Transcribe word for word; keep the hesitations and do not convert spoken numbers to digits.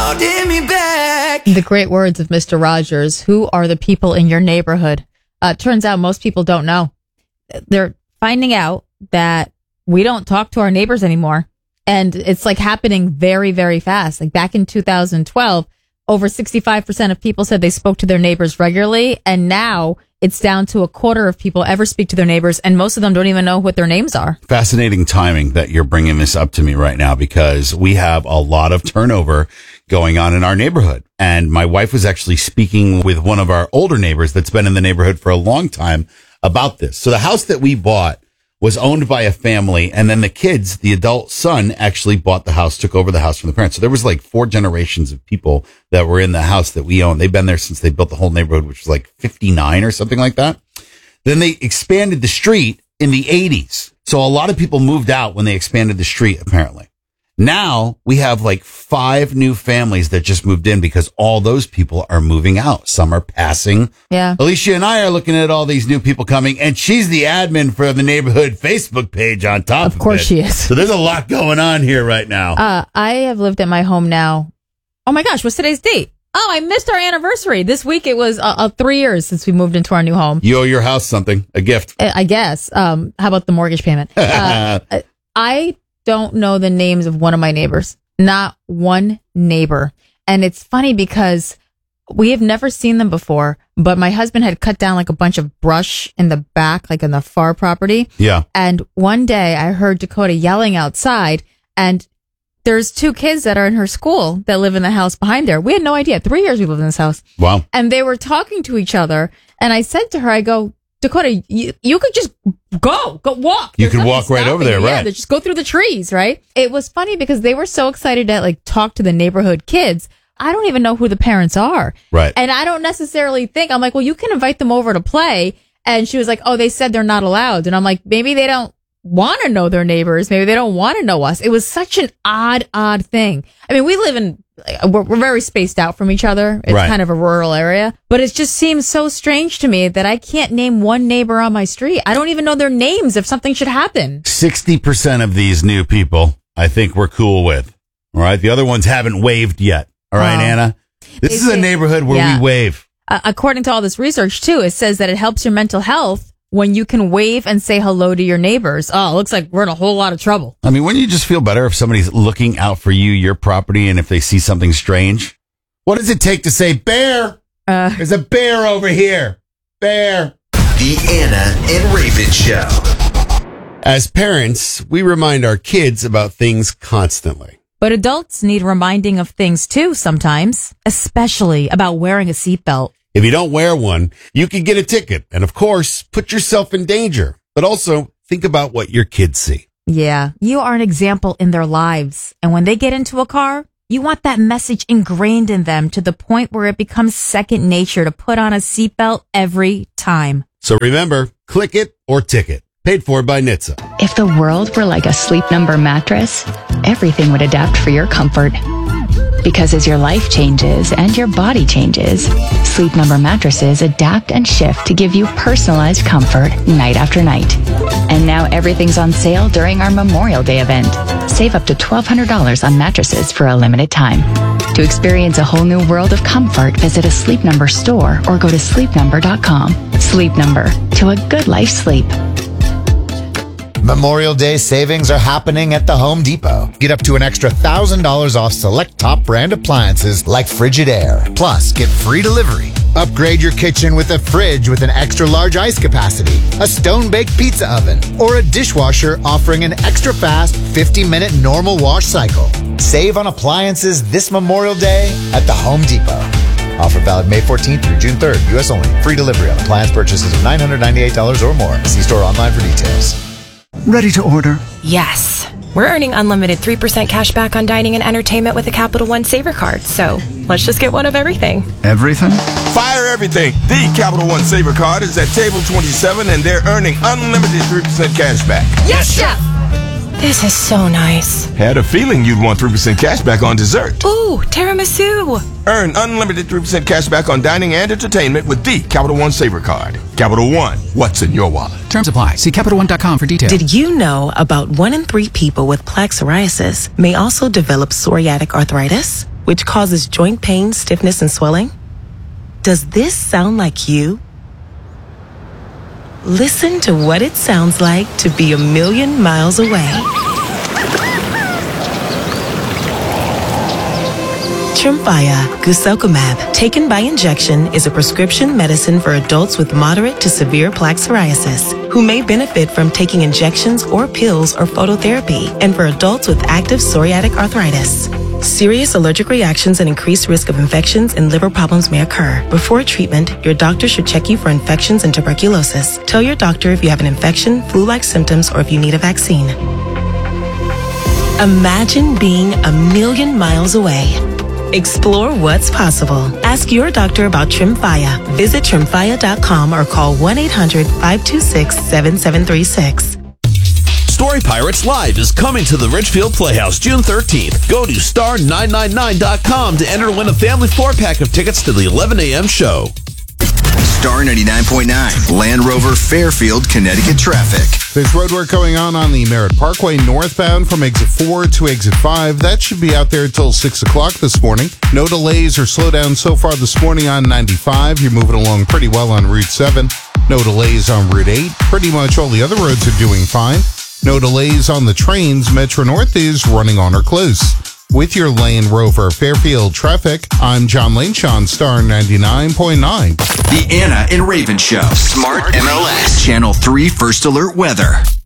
holding me back. The great words of Mister Rogers. Who are the people in your neighborhood? Uh, turns out most people don't know. They're finding out that we don't talk to our neighbors anymore. And it's like happening very, very fast. Like back in two thousand twelve, over sixty-five percent of people said they spoke to their neighbors regularly. And now it's down to a quarter of people ever speak to their neighbors. And most of them don't even know what their names are. Fascinating timing that you're bringing this up to me right now, because we have a lot of turnover going on in our neighborhood. And my wife was actually speaking with one of our older neighbors that's been in the neighborhood for a long time about this. So the house that we bought was owned by a family, and then the kids, the adult son, actually bought the house, took over the house from the parents. So there was like four generations of people that were in the house that we own. They've been there since they built the whole neighborhood, which was like fifty-nine or something like that. Then they expanded the street in the eighties. So a lot of people moved out when they expanded the street, apparently. Now we have like five new families that just moved in because all those people are moving out. Some are passing. Yeah. Alicia and I are looking at all these new people coming, and she's the admin for the neighborhood Facebook page on top of it. Of course she is. So there's a lot going on here right now. Uh, I have lived at my home now. Oh my gosh, what's today's date? Oh, I missed our anniversary. This week it was uh, uh, three years since we moved into our new home. You owe your house something, a gift. I I guess. Um, how about the mortgage payment? Uh, I don't know the names of one of my neighbors. Not one neighbor. And it's funny because we have never seen them before, but my husband had cut down like a bunch of brush in the back, like in the far property. Yeah. And one day I heard Dakota yelling outside, and there's two kids that are in her school that live in the house behind there. We had no idea. Three years we lived in this house. Wow. And they were talking to each other. And I said to her, I go, Dakota, you, you could just go, go walk. You There's could nothing walk right stopping over there, you. right? Yeah, just go through the trees, right? It was funny because they were so excited to like talk to the neighborhood kids. I don't even know who the parents are. Right. And I don't necessarily think, I'm like, well, you can invite them over to play. And she was like, oh, they said they're not allowed. And I'm like, maybe they don't want to know their neighbors. Maybe they don't want to know us. It was such an odd, odd thing. I mean, we live in, we're, we're very spaced out from each other. It's Right. kind of a rural area, but it just seems so strange to me that I can't name one neighbor on my street. I don't even know their names if something should happen. sixty percent of these new people, I think we're cool with. All right. The other ones haven't waved yet. All right, Oh. Anna. This They is a say- neighborhood where yeah. we wave. Uh, according to all this research too, it says that it helps your mental health when you can wave and say hello to your neighbors. Oh, it looks like we're in a whole lot of trouble. I mean, wouldn't you just feel better if somebody's looking out for you, your property, and if they see something strange? What does it take to say, bear? Uh, There's a bear over here. Bear. The Anna and Raven Show. As parents, we remind our kids about things constantly. But adults need reminding of things too sometimes, especially about wearing a seatbelt. If you don't wear one, you could get a ticket and, of course, put yourself in danger. But also, think about what your kids see. Yeah, you are an example in their lives. And when they get into a car, you want that message ingrained in them to the point where it becomes second nature to put on a seatbelt every time. So remember, click it or ticket. Paid for by N H T S A. If the world were like a Sleep Number mattress, everything would adapt for your comfort. Because as your life changes and your body changes, Sleep Number mattresses adapt and shift to give you personalized comfort night after night. And now everything's on sale during our Memorial Day event. Save up to twelve hundred dollars on mattresses for a limited time. To experience a whole new world of comfort, visit a Sleep Number store or go to sleep number dot com. Sleep Number, to a good life sleep. Memorial Day savings are happening at the Home Depot. Get up to an extra one thousand dollars off select top brand appliances like Frigidaire. Plus, get free delivery. Upgrade your kitchen with a fridge with an extra large ice capacity, a stone-baked pizza oven, or a dishwasher offering an extra fast fifty minute normal wash cycle. Save on appliances this Memorial Day at the Home Depot. Offer valid May fourteenth through June third. U S only. Free delivery on appliance purchases of nine hundred ninety-eight dollars or more. See store online for details. Ready to order? Yes. We're earning unlimited three percent cash back on dining and entertainment with a Capital One Saver card, so let's just get one of everything. Everything? Fire everything. The Capital One Saver card is at table twenty-seven, and they're earning unlimited three percent cash back. Yes, Chef! This is so nice. Had a feeling you'd want three percent cash back on dessert. Ooh, tiramisu. Earn unlimited three percent cash back on dining and entertainment with the Capital One Saver card. Capital One, what's in your wallet? Terms apply. See Capital One dot com for details. Did you know about one in three people with plaque psoriasis may also develop psoriatic arthritis? which causes joint pain, stiffness, and swelling? Does this sound like you? Listen to what it sounds like to be a million miles away. Tremfya guselkumab, taken by injection, is a prescription medicine for adults with moderate to severe plaque psoriasis who may benefit from taking injections or pills or phototherapy, and for adults with active psoriatic arthritis. Serious allergic reactions and increased risk of infections and liver problems may occur. Before treatment, your doctor should check you for infections and tuberculosis. Tell your doctor if you have an infection, flu-like symptoms, or if you need a vaccine. Imagine being a million miles away. Explore what's possible. Ask your doctor about Tremfya. Visit tremfya dot com or call one eight hundred, five two six, seven seven three six. Story Pirates Live is coming to the Richfield Playhouse June thirteenth. Go to star nine nine nine dot com to enter to win a family four-pack of tickets to the eleven a.m. show. Star ninety-nine point nine, Land Rover Fairfield, Connecticut traffic. There's road work going on on the Merritt Parkway northbound from exit four to exit five. That should be out there until six o'clock this morning. No delays or slowdowns so far this morning on ninety-five. You're moving along pretty well on Route seven. No delays on Route eight. Pretty much all the other roads are doing fine. No delays on the trains. Metro North is running on or close. With your Land Rover Fairfield traffic, I'm John Lane, Sean Star ninety-nine point nine. The Anna and Raven Show. Smart M L S. Channel three First Alert Weather.